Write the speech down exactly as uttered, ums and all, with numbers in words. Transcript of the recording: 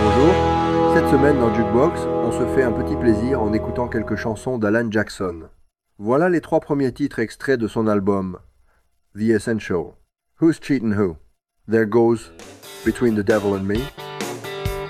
Bonjour, cette semaine dans Jukebox, on se fait un petit plaisir en écoutant quelques chansons d'Alan Jackson. Voilà les trois premiers titres extraits de son album The Essential. Who's Cheatin' Who? There Goes Between the Devil and Me.